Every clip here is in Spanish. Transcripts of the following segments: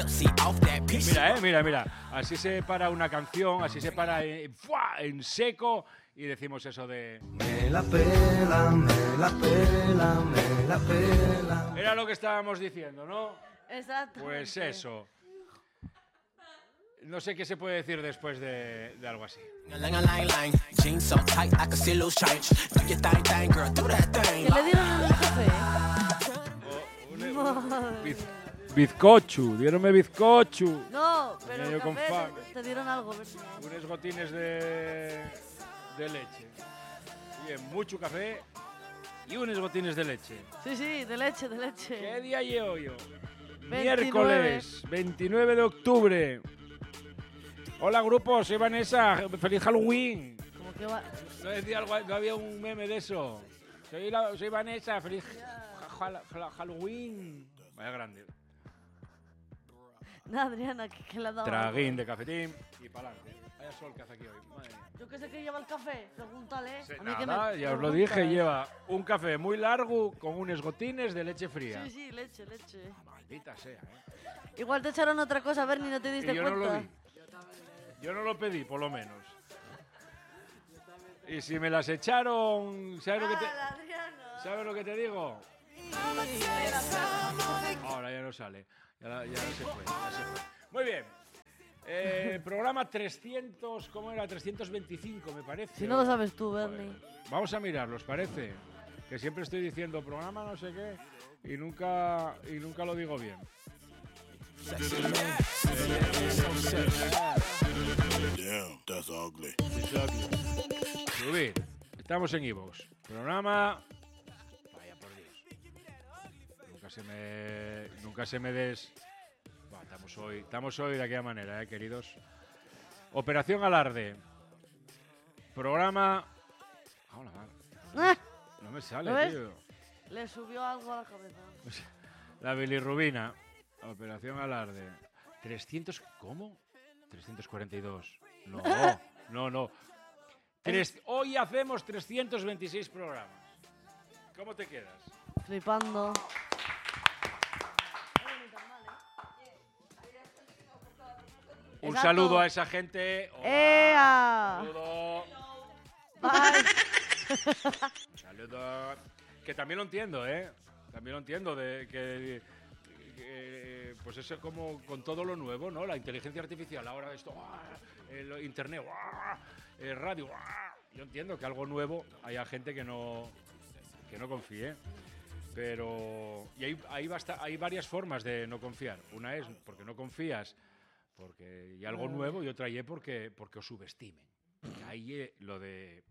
Mira. Así se para una canción, así se para en seco y decimos eso de... Me la pela, me la pela, me la pela. Era lo que estábamos diciendo, ¿no? Exacto. Pues eso. No sé qué se puede decir después de algo así. ¿Qué le dieron en el café? Bizcochu, diéronme bizcochu. No, pero Medio el con café fan. te dieron algo, Bernie. Unos gotines de leche. Bien, mucho café y unos gotines de leche. Sí, de leche. ¿Qué día llevo yo? 29. Miércoles, 29 de octubre. Hola, grupo, soy Vanessa. ¡Feliz Halloween! Como que va... No decía algo, no había un meme de eso. Soy Vanessa, feliz Halloween. Vaya grande. No, Adriana, que le ha dado Traguín algo. de cafetín y pa'lante. Vaya sol que hace aquí hoy. Madre mía. Yo que sé que lleva el café, pregúntale. Sí, A mí que nada, me ya os lo pregunta, dije, lleva un café muy largo con unos gotines de leche fría. Sí, leche. Maldita sea, ¿eh? Igual te echaron otra cosa, Bernie, no te Y diste yo cuenta. no lo vi. Yo no lo pedí, por lo menos. Y si me las echaron, ¿sabes lo que te digo? Ahora ya no sale. Ya se fue. Muy bien. Programa 300, ¿cómo era? 325, me parece. Si no lo sabes tú, Bernie. Vamos a mirarlo, ¿os parece? Que siempre estoy diciendo programa no sé qué y nunca lo digo bien. Damn, that's ugly. Subir. Estamos en iVoox. Programa... Vaya por Dios. Nunca se me des... Buah, estamos hoy de aquella manera, queridos. Operación Alarde. Programa... No me sale, ¿Lo ves? tío. Le subió algo a la cabeza. La bilirrubina. Operación Alarde. 300... ¿Cómo? 342. No. Hoy hacemos 326 programas. ¿Cómo te quedas? Flipando. Un Exacto. saludo a esa gente. Hola. ¡Ea! Un saludo. Bye. Un saludo. Que también lo entiendo, ¿eh? También lo entiendo de que pues eso es como con todo lo nuevo, ¿no? La inteligencia artificial, ahora esto, el internet, el radio. Yo entiendo que algo nuevo haya gente que no confíe, pero y hay varias formas de no confiar. Una es porque no confías, porque hay algo nuevo, y otra es porque os subestimen. Y ahí lo de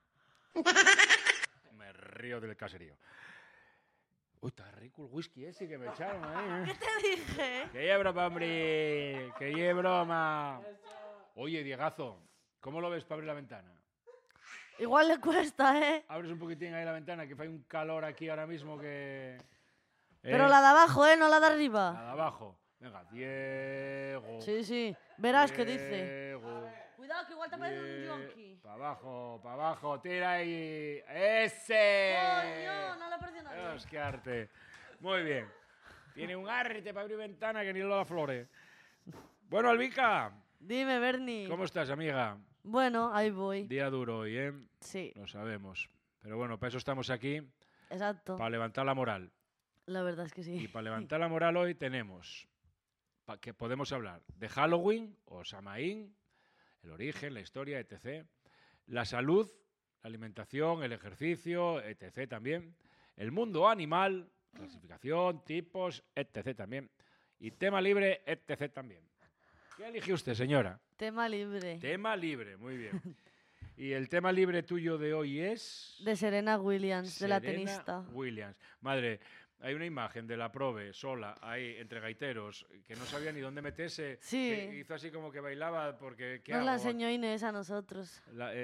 me río del caserío. Uy, está rico el whisky ese que me echaron ahí. ¿Qué te dije? Que es broma, hombre. Que es broma. Oye, Diegazo, ¿cómo lo ves para abrir la ventana? Igual le cuesta, ¿eh? Abres un poquitín ahí la ventana, que hay un calor aquí ahora mismo que... Pero la de abajo, ¿eh? No la de arriba. La de abajo. Venga, Diego. Sí. Verás qué dice. Diego. Cuidado, que igual te parece un yonki. Para abajo, tira ahí. ¡Ese! Coño, no le pareció nada. Dios, qué arte. Muy bien. Tiene un arte para abrir ventana que ni lo da flores. Bueno, Albica. Dime, Bernie. ¿Cómo estás, amiga? Bueno, ahí voy. Día duro hoy, ¿eh? Sí. Lo sabemos. Pero bueno, para eso estamos aquí, Exacto. para levantar la moral. La verdad es que sí. Y para levantar la moral hoy tenemos que podemos hablar de Halloween o Samaín, el origen, la historia, etc. La salud, la alimentación, el ejercicio, etc. también. El mundo animal, clasificación, tipos, etc. también. Y tema libre, etc. también. ¿Qué elige usted, señora? Tema libre. Tema libre, muy bien. Y el tema libre tuyo de hoy es... De Serena Williams, de la Serena tenista. Williams. Madre, hay una imagen de la Probe sola ahí entre gaiteros que no sabía ni dónde meterse. Sí. Que hizo así como que bailaba porque... ¿qué Nos la hago? enseñó Inés a nosotros.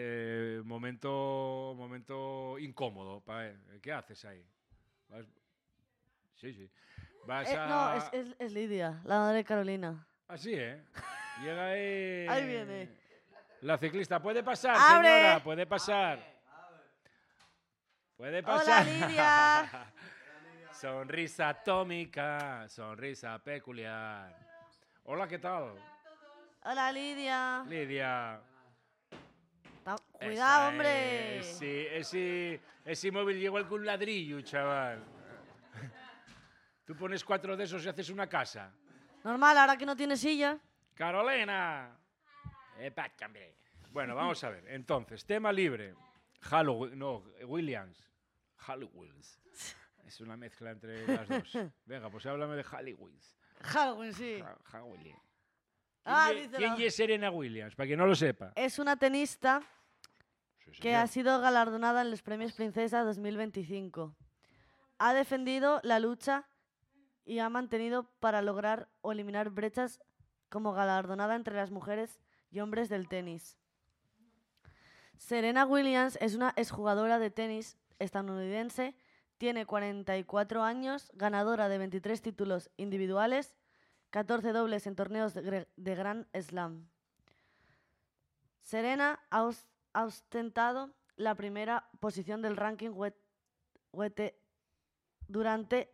Momento incómodo. ¿Qué haces ahí? Sí. Vas a... No, es Lidia, la madre de Carolina. Así, ¿eh? Llega ahí... Ahí viene. La ciclista. ¿Puede pasar, ¡Abre! señora? Puede pasar. Puede pasar. ¡Hola, Lidia! Sonrisa atómica, sonrisa peculiar. Hola, ¿qué tal? Hola, Lidia. Lidia. Cuidado, Esa hombre. es, sí, ese móvil llegó con un ladrillo, chaval. Tú pones 4 de esos y haces una casa. Normal, ahora que no tiene silla. ¡Carolina! Hombre. Bueno, vamos a ver. Entonces, tema libre. Halloween, no, Williams. Halloween. Es una mezcla entre las dos. Venga, pues háblame de Halloween. Halloween, sí. Halloween. Díselo. ¿Quién es Serena Williams? Para quien no lo sepa. Es una tenista Sí, que señor. ha sido galardonada en los Premios Princesa 2025. Ha defendido la lucha y ha mantenido para lograr o eliminar brechas como galardonada entre las mujeres y hombres del tenis. Serena Williams es una exjugadora de tenis estadounidense, tiene 44 años, ganadora de 23 títulos individuales, 14 dobles en torneos de Grand Slam. Serena ha ostentado la primera posición del ranking WTA durante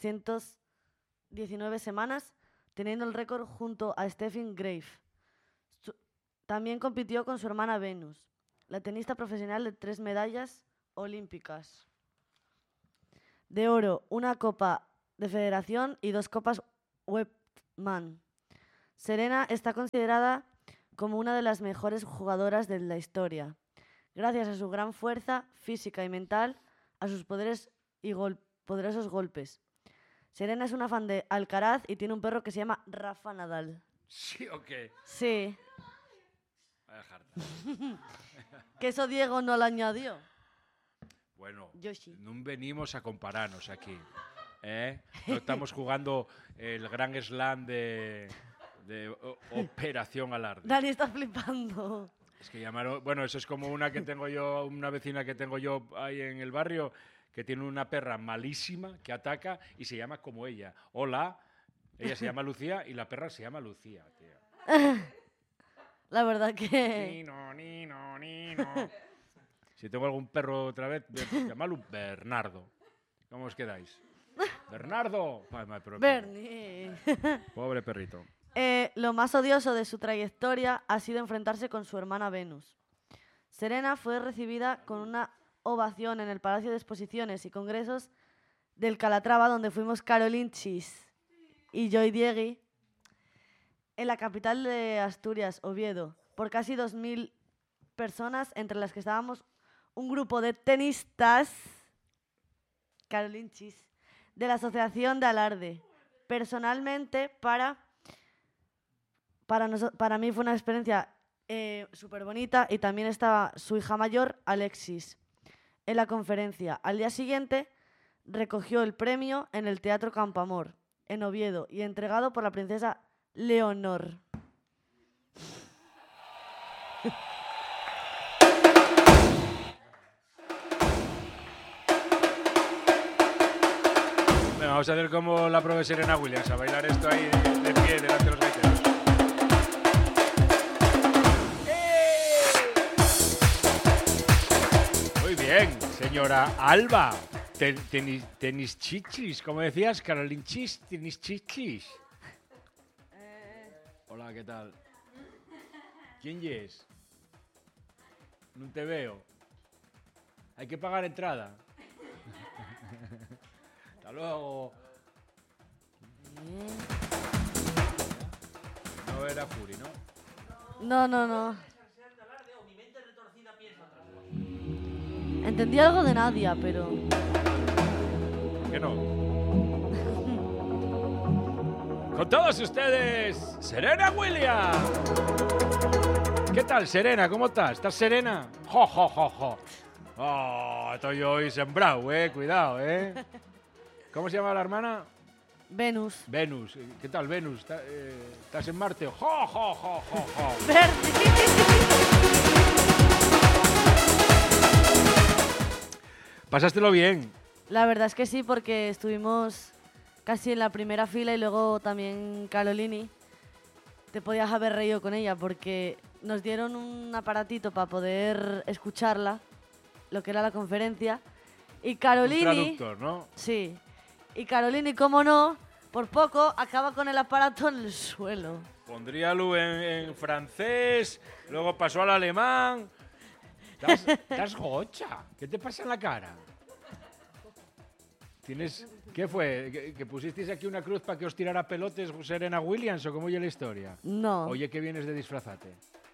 319 semanas, teniendo el récord junto a Steffi Graf. También compitió con su hermana Venus, la tenista profesional de 3 medallas olímpicas. De oro, una copa de federación y 2 copas Webman. Serena está considerada como una de las mejores jugadoras de la historia, gracias a su gran fuerza física y mental, a sus poderes y poderosos golpes. Serena es una fan de Alcaraz y tiene un perro que se llama Rafa Nadal. ¿Sí o qué? Sí, Voy a dejarte. que eso Diego no lo añadió. Bueno, Yoshi. no venimos a compararnos aquí. No estamos jugando el Grand Slam de Operación Alarde. Dani está flipando. Es que llamaron, bueno, eso es como una que tengo yo, una vecina que tengo yo ahí en el barrio, que tiene una perra malísima que ataca y se llama como ella. Hola, ella se llama Lucía y la perra se llama Lucía, tío. La verdad que... Nino, Nino, Nino. Si tengo algún perro otra vez, llamadlo Bernardo. ¿Cómo os quedáis? ¡Bernardo! Ay, madre, pero- Bernie. Pobre perrito. Lo más odioso de su trayectoria ha sido enfrentarse con su hermana Venus. Serena fue recibida con una ovación en el Palacio de Exposiciones y Congresos del Calatrava, donde fuimos Caroline Chis y Joy Diegui, en la capital de Asturias, Oviedo, por casi 2.000 personas, entre las que estábamos un grupo de tenistas, Caroline Chis, de la Asociación de Alarde. Personalmente, para mí fue una experiencia súper bonita, y también estaba su hija mayor, Alexis, en la conferencia. Al día siguiente recogió el premio en el Teatro Campamor, en Oviedo, y entregado por la princesa Leonor. Bueno, vamos a hacer como la prueba de Serena Williams, a bailar esto ahí de pie delante de los gaiteros. Muy bien, señora Alba. Tenis chichis, como decías, Caroline Chis, tenis chichis. Hola, ¿qué tal? ¿Quién es? No te veo. Hay que pagar entrada. Hasta luego. No era Fury, ¿no? No. Entendí algo de Nadia, pero... ¿Por qué no? Con todos ustedes, Serena Williams. ¿Qué tal, Serena? ¿Cómo estás? ¿Estás serena? ¡Jo, jo, jo, jo! Oh, estoy hoy sembrado, cuidado, ¿Cómo se llama la hermana? Venus. Venus. ¿Qué tal, Venus? ¿Estás en Marte? ¡Jo, jo, jo, jo, jo! Pasástelo bien. La verdad es que sí, porque estuvimos casi en la primera fila, y luego también Carolini. Te podías haber reído con ella, porque nos dieron un aparatito para poder escucharla, lo que era la conferencia. Y Carolini... Un traductor, ¿no? Sí. Y Carolini, cómo no, por poco acaba con el aparato en el suelo. Pondríalo en francés, luego pasó al alemán. Estás gocha. ¿Qué te pasa en la cara? ¿Qué fue? ¿Que pusisteis aquí una cruz para que os tirara pelotes Serena Williams o cómo oye la historia? No. Oye, que vienes de disfrazate.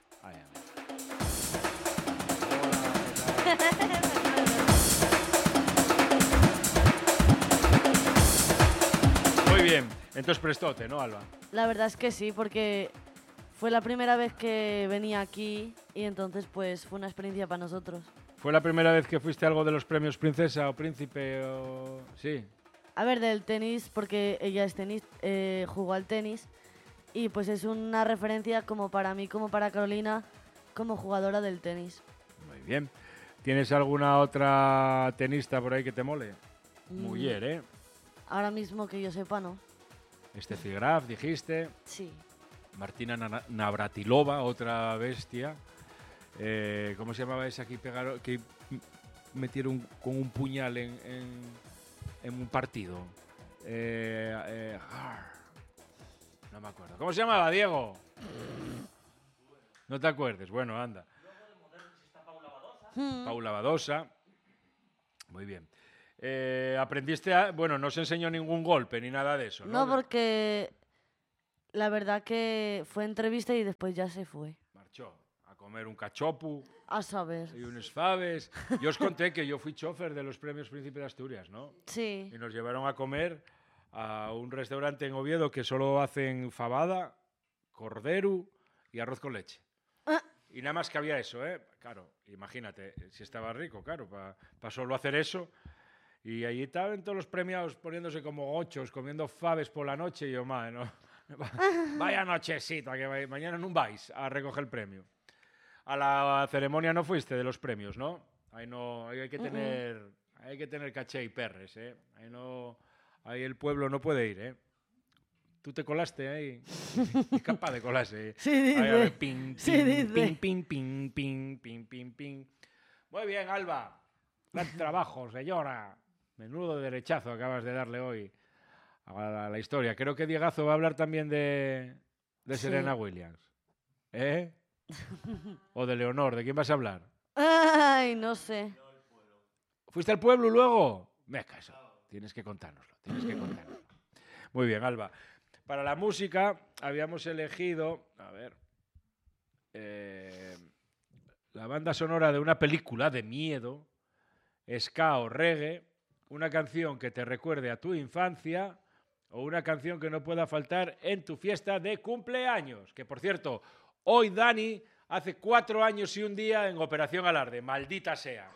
Muy bien. Entonces prestote, ¿no, Alba? La verdad es que sí, porque fue la primera vez que venía aquí y entonces pues fue una experiencia para nosotros. ¿Fue la primera vez que fuiste a algo de los premios Princesa o Príncipe o...? Sí. A ver, del tenis, porque ella es tenis, jugó al tenis y pues es una referencia como para mí, como para Carolina, como jugadora del tenis. Muy bien. ¿Tienes alguna otra tenista por ahí que te mole? Mujer, ¿eh? Ahora mismo que yo sepa, no. Steffi Graf, dijiste. Sí. Martina Navratilova, otra bestia. ¿Cómo se llamaba esa que metieron con un puñal en un partido? No me acuerdo. ¿Cómo se llamaba, Diego? ¿No te acuerdes? Bueno, anda. Paula Badosa. Muy bien. ¿Aprendiste a...? Bueno, no se enseñó ningún golpe ni nada de eso, ¿no? No, porque la verdad que fue entrevista y después ya se fue. Marchó a comer un cachopu A saber. y unos faves. Yo os conté que yo fui chofer de los premios Príncipe de Asturias, ¿no? Sí. Y nos llevaron a comer a un restaurante en Oviedo que solo hacen fabada, cordero y arroz con leche. Y nada más que había eso, ¿eh? Claro, imagínate, si estaba rico, claro, para solo hacer eso. Y allí estaban todos los premiados poniéndose como ochos, comiendo faves por la noche. Y yo, madre, no. Vaya nochecita, que mañana no vais a recoger el premio. A la ceremonia no fuiste de los premios, ¿no? Ahí no, ahí hay que tener caché y perres, ¿eh? Ahí el pueblo no puede ir, ¿eh? Tú te colaste ahí. Es capaz de colarse. Sí, dice. Ahí, a ver, ping, Sí, ping, dice. ping, ping, ping, ping, ping, ping, ping. Muy bien, Alba. Gran trabajo, señora. Menudo derechazo acabas de darle hoy a la historia. Creo que Diegazo va a hablar también de Sí. Serena Williams. ¿Eh? ¿O de Leonor? ¿De quién vas a hablar? Ay, no sé. ¿Fuiste al pueblo luego? Me caso. Tienes que contárnoslo. Muy bien, Alba. Para la música habíamos elegido, a ver, la banda sonora de una película de miedo, ska o reggae, una canción que te recuerde a tu infancia o una canción que no pueda faltar en tu fiesta de cumpleaños. Que, por cierto, hoy Dani hace 4 años y un día en Operación Alarde. Maldita sea.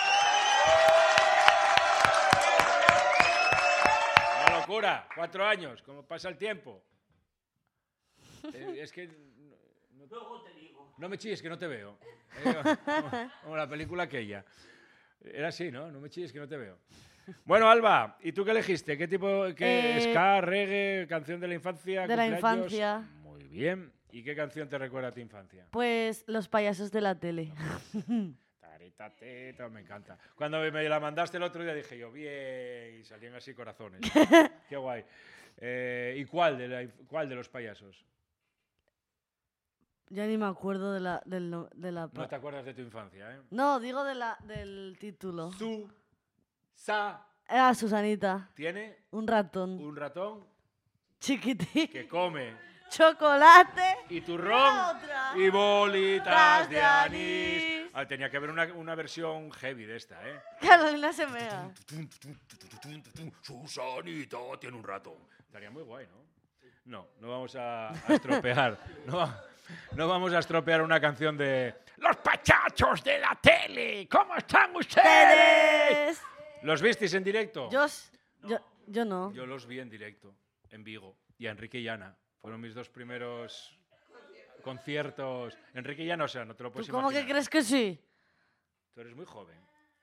Una locura. 4 años. ¿Cómo pasa el tiempo? Es que... No me chilles que no te veo. Como la película aquella. Era así, ¿no? No me chilles que no te veo. Bueno, Alba, ¿y tú qué elegiste? ¿Qué tipo? ¿Ska, reggae, canción de la infancia? De la cumpleaños? infancia. Muy bien. ¿Y qué canción te recuerda a tu infancia? Pues los payasos de la tele. Taritatito, me encanta. Cuando me la mandaste el otro día dije yo, bien, y salían así corazones. Qué guay. ¿Y cuál de los payasos? Ya ni me acuerdo de la... No te acuerdas de tu infancia, ¿eh? No, digo del título. Ah, Susanita. Tiene Un ratón. un ratón Chiquitín. que come Chocolate. y turrón Otra. y bolitas Las de de anís. anís. Ah, tenía que haber una versión heavy de esta, ¿eh? Carolina se mea. Susanita tiene un ratón. Estaría muy guay, ¿no? No vamos a estropear. No vamos a estropear una canción de los pachachos de la tele. ¿Cómo están ustedes? ¡Teres! ¿Los visteis en directo? Yo no. Yo los vi en directo, en Vigo, y a Enrique y Ana. Fueron mis 2 primeros conciertos. Enrique y Ana, o sea, no te lo ¿Tú puedes cómo que imaginar. crees que sí? Tú eres muy joven.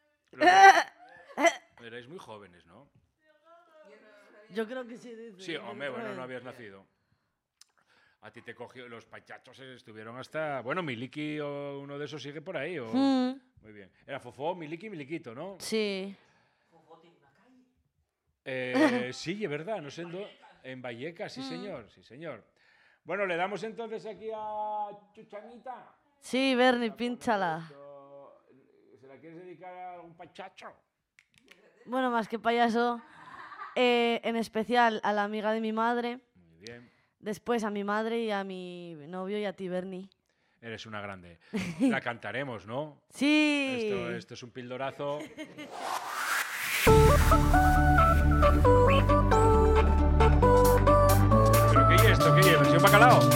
Erais muy jóvenes, ¿no? Yo creo que sí. Dice. Sí, hombre, bueno, no habías nacido. A ti te cogió, los pachachos estuvieron hasta... Bueno, Miliki o uno de esos sigue por ahí. O... Muy bien. Era Fofó, Miliki, Miliquito, ¿no? Sí. Sí, es verdad, no sé En Vallecas, sí señor, sí señor. Bueno, le damos entonces aquí a Chuchanita. Sí, Bernie, pínchala. ¿Se la quieres dedicar a algún pachacho? Bueno, más que payaso, en especial a la amiga de mi madre, Muy bien. después a mi madre y a mi novio y a ti, Bernie. Eres una grande. La cantaremos, ¿no? Sí. Esto es un pildorazo. ¿Pero qué es esto? ¿Qué es? ¿Versión bacalao?